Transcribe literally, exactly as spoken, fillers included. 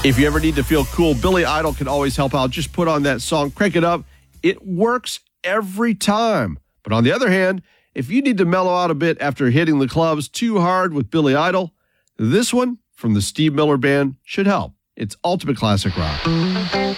If you ever need to feel cool, Billy Idol can always help out. Just put on that song, crank it up. It works every time. But on the other hand, if you need to mellow out a bit after hitting the clubs too hard with Billy Idol, this one from the Steve Miller Band should help. It's ultimate classic rock.